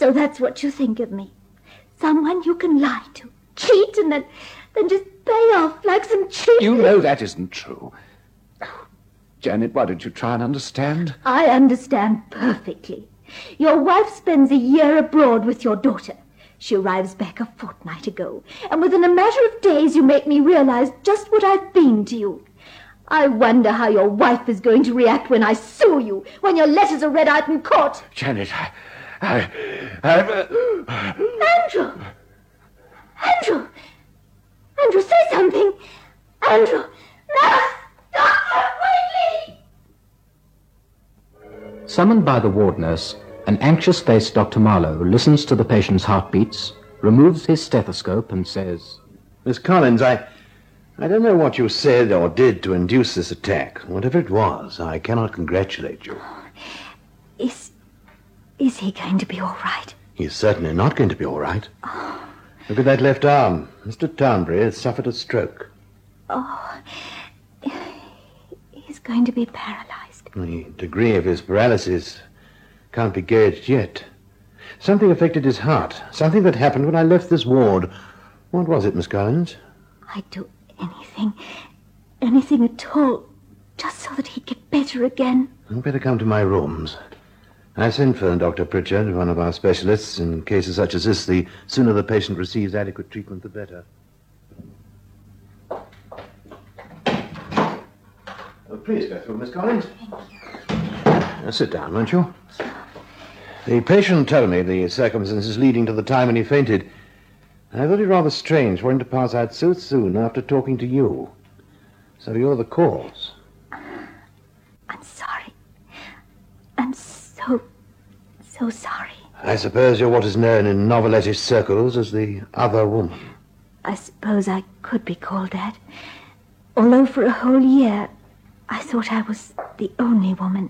So that's what you think of me. Someone you can lie to, cheat, and then just pay off like some cheap... You know that isn't true. Janet, why don't you try and understand? I understand perfectly. Your wife spends a year abroad with your daughter. She arrives back a fortnight ago, and within a matter of days you make me realize just what I've been to you. I wonder how your wife is going to react when I sue you, when your letters are read out in court. Janet, Andrew! Andrew, say something! Andrew! Nurse! Doctor, quickly! Summoned by the ward nurse, an anxious-faced Dr. Marlowe listens to the patient's heartbeats, removes his stethoscope and says, Miss Collins, I don't know what you said or did to induce this attack. Whatever it was, I cannot congratulate you. Is he going to be all right? He's certainly not going to be all right. Oh. Look at that left arm. Mr. Townbury has suffered a stroke. Oh, he's going to be paralyzed. The degree of his paralysis can't be gauged yet. Something affected his heart. Something that happened when I left this ward. What was it, Miss Collins? I'd do anything at all, just so that he'd get better again. You'd better come to my rooms. I sent for Dr. Pritchard, one of our specialists. In cases such as this, the sooner the patient receives adequate treatment, the better. Oh, please go through, Miss Collins. Thank you. Sit down, won't you? The patient told me the circumstances leading to the time when he fainted. I thought it rather strange for him to pass out so soon after talking to you. So you're the cause. I'm sorry. I'm so sorry. I suppose you're what is known in novelette circles as the other woman. I suppose I could be called that. Although for a whole year, I thought I was the only woman.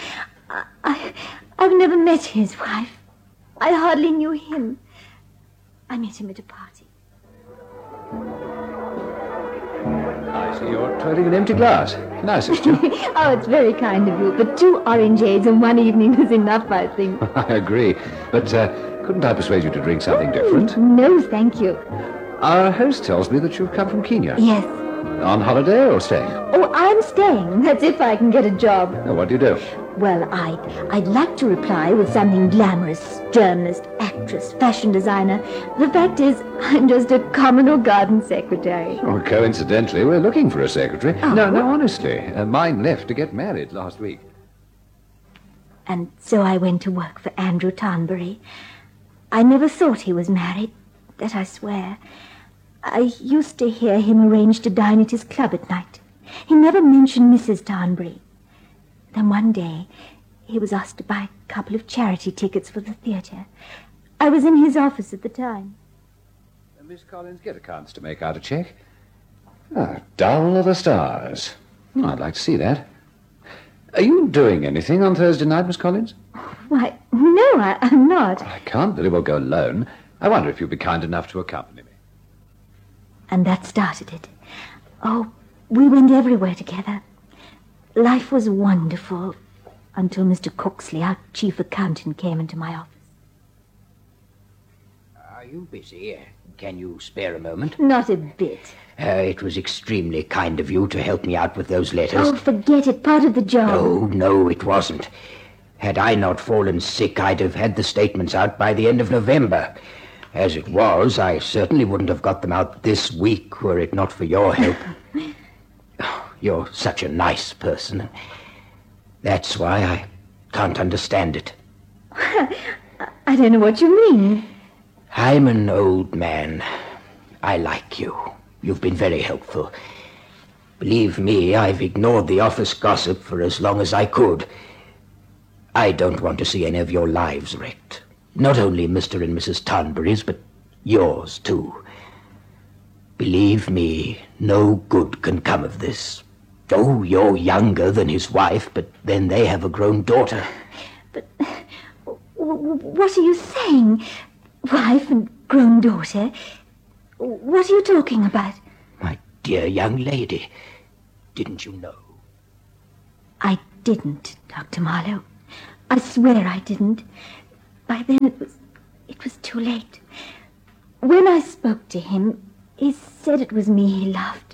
I've never met his wife. I hardly knew him. I met him at a party. I see you're twirling an empty glass. Can I assist you? Oh, it's very kind of you, but 2 orangeades in one evening was enough, I think. I agree. But couldn't I persuade you to drink something different? No, thank you. Our host tells me that you've come from Kenya. Yes. On holiday or staying? Oh, I'm staying. That's if I can get a job. Oh, what do you do? Well, I'd like to reply with something glamorous. Journalist, actress, fashion designer. The fact is, I'm just a common or garden secretary. Oh, coincidentally, we're looking for a secretary. Oh. No, honestly. Mine left to get married last week. And so I went to work for Andrew Townbury. I never thought he was married. That I swear. I used to hear him arrange to dine at his club at night. He never mentioned Mrs. Townbury. Then one day, he was asked to buy a couple of charity tickets for the theatre. I was in his office at the time. Miss Collins, get accounts to make out a cheque. Ah, Dull of the Stars. Oh, I'd like to see that. Are you doing anything on Thursday night, Miss Collins? Why, no, I'm not. I can't very well go alone. I wonder if you'd be kind enough to accompany me. And that started it. Oh, we went everywhere together. Life was wonderful until Mr. Cooksley, our chief accountant, came into my office. Are you busy? Can you spare a moment? Not a bit. It was extremely kind of you to help me out with those letters. Oh, forget it. Part of the job. No, it wasn't. Had I not fallen sick, I'd have had the statements out by the end of November. As it was, I certainly wouldn't have got them out this week were it not for your help. You're such a nice person. That's why I can't understand it. I don't know what you mean. I'm an old man. I like you. You've been very helpful. Believe me, I've ignored the office gossip for as long as I could. I don't want to see any of your lives wrecked. Not only Mr. and Mrs. Townbury's, but yours, too. Believe me, no good can come of this. Oh, you're younger than his wife, but then they have a grown daughter. But what are you saying? Wife and grown daughter? What are you talking about? My dear young lady, didn't you know? I didn't, Dr. Marlowe. I swear I didn't. By then too late. When I spoke to him, he said it was me he loved.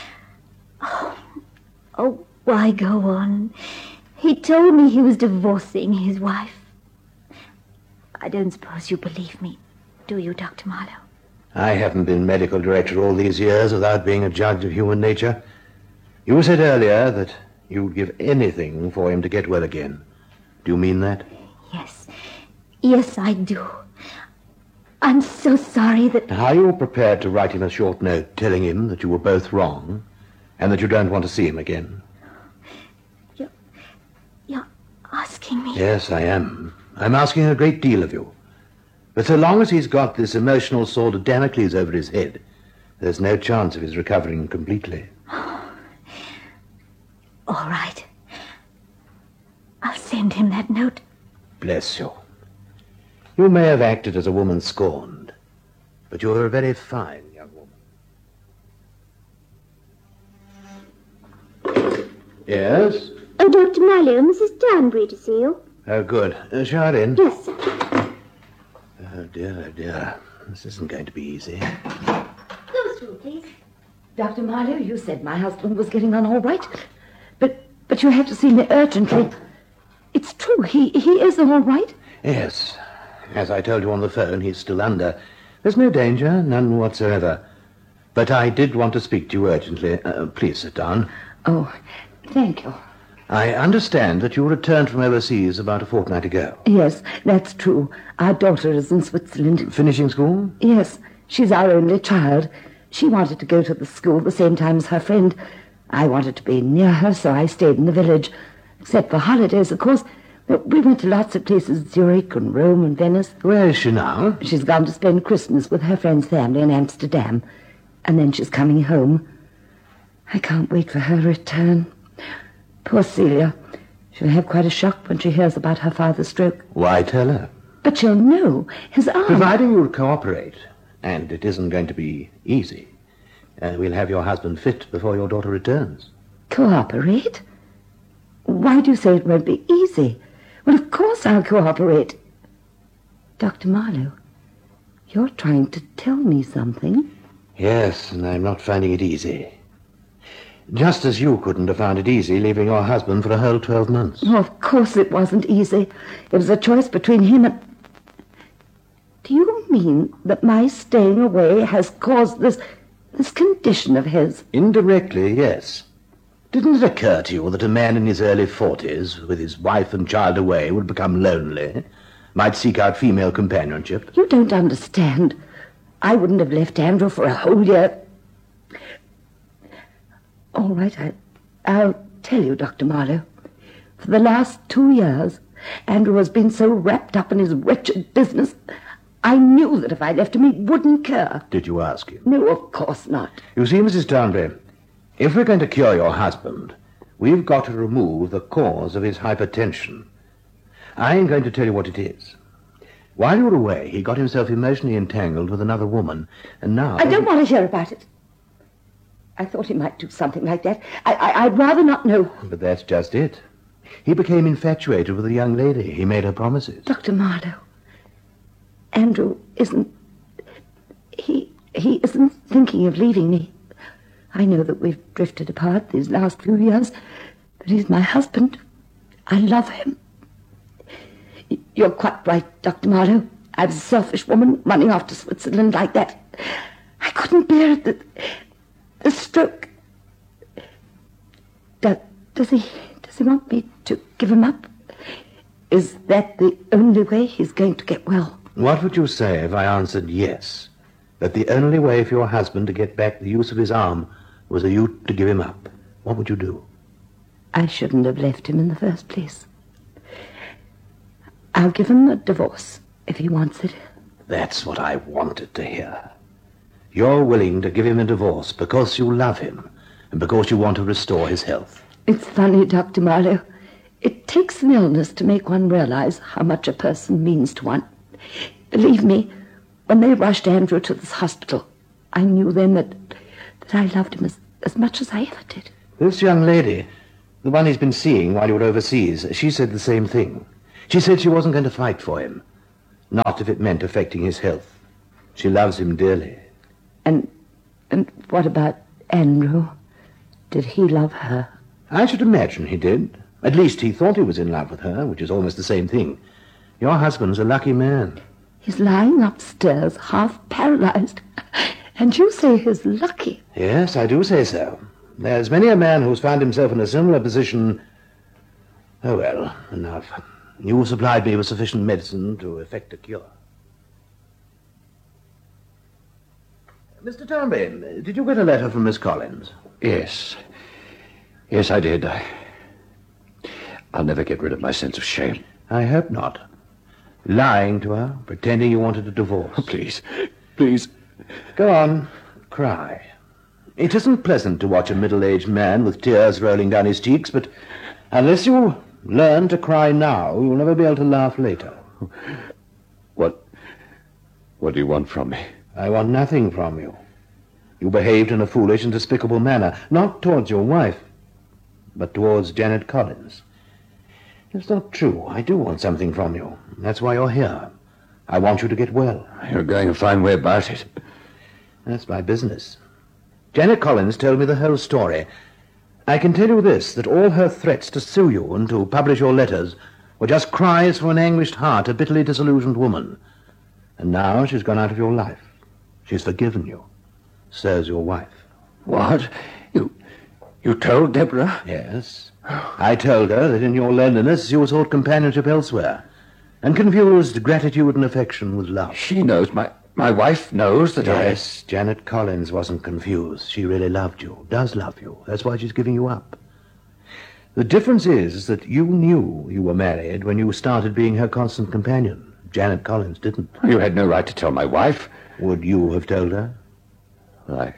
Oh, why go on? He told me he was divorcing his wife. I don't suppose you believe me, do you, Dr. Marlowe? I haven't been medical director all these years without being a judge of human nature. You said earlier that you'd give anything for him to get well again. Do you mean that? Yes. Yes, I do. I'm so sorry that... Are you prepared to write him a short note telling him that you were both wrong and that you don't want to see him again? You're asking me? Yes, I am. I'm asking a great deal of you. But so long as he's got this emotional sword of Damocles over his head, there's no chance of his recovering completely. All right. I'll send him that note. Bless you. You may have acted as a woman scorned, but you're a very fine young woman. Yes? Oh, Dr. Marlowe, Mrs. Danbury to see you. Oh, good. Show her in. Yes, sir. Oh, dear, oh, dear. This isn't going to be easy. Go through, please. Dr. Marlowe, you said my husband was getting on all right, but you had to see me urgently. It's true, he is all right. Yes. As I told you on the phone, he's still under. There's no danger, none whatsoever. But I did want to speak to you urgently. Please sit down. Oh, thank you. I understand that you returned from overseas about a fortnight ago. Yes, that's true. Our daughter is in Switzerland. Finishing school? Yes, she's our only child. She wanted to go to the school the same time as her friend. I wanted to be near her, so I stayed in the village. Except for holidays, of course. We went to lots of places, Zurich and Rome and Venice. Where is she now? She's gone to spend Christmas with her friend's family in Amsterdam. And then she's coming home. I can't wait for her return. Poor Celia. She'll have quite a shock when she hears about her father's stroke. Why tell her? But she'll know. His arm... Providing you'll cooperate, and it isn't going to be easy, we'll have your husband fit before your daughter returns. Cooperate? Why do you say it won't be easy? Well, of course I'll cooperate. Dr. Marlowe, you're trying to tell me something. Yes, and I'm not finding it easy. Just as you couldn't have found it easy leaving your husband for a whole 12 months. Oh, of course it wasn't easy. It was a choice between him and... Do you mean that my staying away has caused this condition of his? Indirectly, yes. Didn't it occur to you that a man in his early 40s, with his wife and child away, would become lonely, might seek out female companionship? You don't understand. I wouldn't have left Andrew for a whole year. All right, I'll tell you, Dr. Marlowe. For the last 2 years, Andrew has been so wrapped up in his wretched business, I knew that if I left him, he wouldn't care. Did you ask him? No, of course not. You see, Mrs. Danbury, if we're going to cure your husband, we've got to remove the cause of his hypertension. I ain't going to tell you what it is. While you were away, he got himself emotionally entangled with another woman, and now... I don't want to hear about it. I thought he might do something like that. I'd rather not know. But that's just it. He became infatuated with a young lady. He made her promises. Dr. Marlowe, Andrew isn't... He isn't thinking of leaving me. I know that we've drifted apart these last few years, but he's my husband. I love him. You're quite right, Dr. Marlowe. I was a selfish woman running off to Switzerland like that. I couldn't bear it. The stroke. Does he want me to give him up? Is that the only way he's going to get well? What would you say if I answered yes, that the only way for your husband to get back the use of his arm was for you to give him up? What would you do? I shouldn't have left him in the first place. I'll give him a divorce if he wants it. That's what I wanted to hear. You're willing to give him a divorce because you love him and because you want to restore his health. It's funny, Dr. Marlowe. It takes an illness to make one realize how much a person means to one. Believe me, when they rushed Andrew to this hospital, I knew then that I loved him as much as I ever did. This young lady, the one he's been seeing while you were overseas, she said the same thing. She said she wasn't going to fight for him. Not if it meant affecting his health. She loves him dearly. And what about Andrew? Did he love her? I should imagine he did. At least he thought he was in love with her, which is almost the same thing. Your husband's a lucky man. He's lying upstairs, half paralyzed. And you say he's lucky. Yes, I do say so. There's many a man who's found himself in a similar position. Oh, well, enough. You supplied me with sufficient medicine to effect a cure. Mr. Townley, did you get a letter from Miss Collins? Yes. Yes, I did. I'll never get rid of my sense of shame. I hope not. Lying to her, pretending you wanted a divorce. Oh, please, please. Go on, cry. It isn't pleasant to watch a middle-aged man with tears rolling down his cheeks, but unless you learn to cry now, you'll never be able to laugh later. What do you want from me? I want nothing from you. You behaved in a foolish and despicable manner, not towards your wife, but towards Janet Collins. It's not true. I do want something from you. That's why you're here. I want you to get well. You're going a fine way about it. That's my business. Janet Collins told me the whole story. I can tell you this, that all her threats to sue you and to publish your letters were just cries from an anguished heart, a bitterly disillusioned woman. And now she's gone out of your life. She's forgiven you. So's your wife. What? You told Deborah? Yes. I told her that in your loneliness you sought companionship elsewhere, and confused gratitude and affection with love. She knows. My wife knows that Yes, Janet Collins wasn't confused. She really loved you, does love you. That's why she's giving you up. The difference is that you knew you were married when you started being her constant companion. Janet Collins didn't. You had no right to tell my wife. Would you have told her? Well,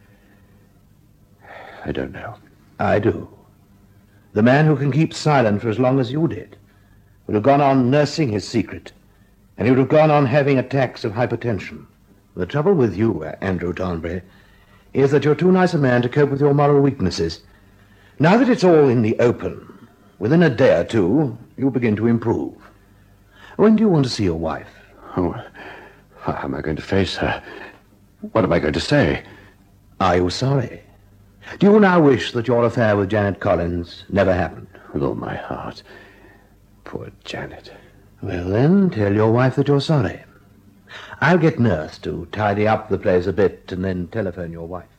I don't know. I do. The man who can keep silent for as long as you did would have gone on nursing his secret, and he would have gone on having attacks of hypertension. The trouble with you, Andrew Thornbury, is that you're too nice a man to cope with your moral weaknesses. Now that it's all in the open, within a day or two, you'll begin to improve. When do you want to see your wife? Oh, how am I going to face her? What am I going to say? Are you sorry? Do you now wish that your affair with Janet Collins never happened? With all my heart. Poor Janet. Well, then, tell your wife that you're sorry. I'll get Nurse to tidy up the place a bit and then telephone your wife.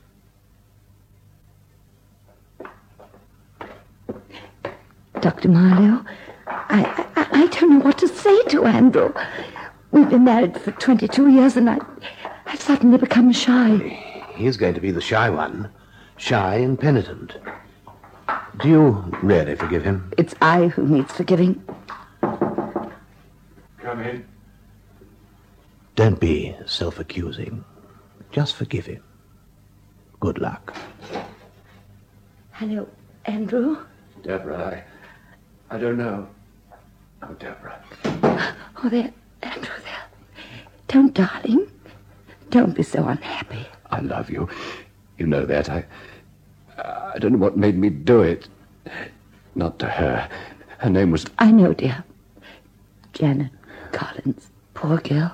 Dr. Marlowe, I don't know what to say to Andrew. We've been married for 22 years and I've suddenly become shy. He's going to be the shy one. Shy and penitent. Do you really forgive him? It's I who needs forgiving. Come in. Don't be self-accusing. Just forgive him. Good luck. Hello, Andrew. Deborah, I don't know. Oh, Deborah. Oh, there, Andrew, there. Don't, darling. Don't be so unhappy. I love you. You know that. I don't know what made me do it. Not to her. Her name was... I know, dear. Janet Collins. Poor girl.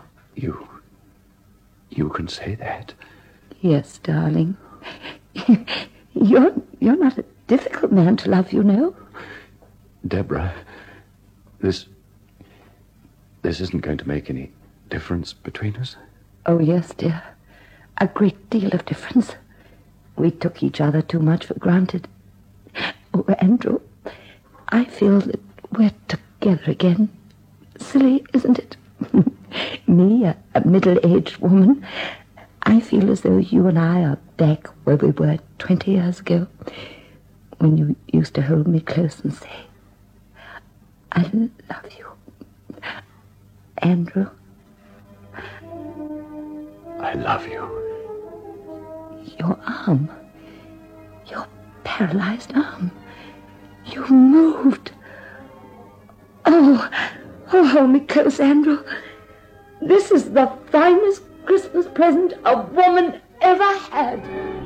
You can say that. Yes, darling. You're not a difficult man to love, you know. Deborah, this isn't going to make any difference between us? Oh, yes, dear. A great deal of difference. We took each other too much for granted. Oh, Andrew, I feel that we're together again. Silly, isn't it? Me, a middle-aged woman. I feel as though you and I are back where we were 20 years ago, when you used to hold me close and say, I love you. Andrew. I love you. Your arm. Your paralyzed arm. You moved. Oh, hold me close, Andrew. This is the finest Christmas present a woman ever had.